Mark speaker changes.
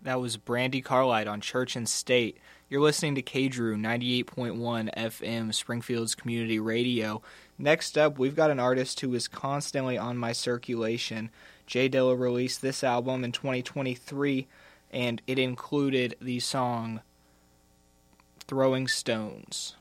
Speaker 1: That was Brandy Carlite on Church and State. You're listening to KDRU 98.1 FM, Springfield's community radio. Next up, we've got an artist who is constantly on my circulation. Jay Dilla released this album in 2023, and it included the song Throwing Stones.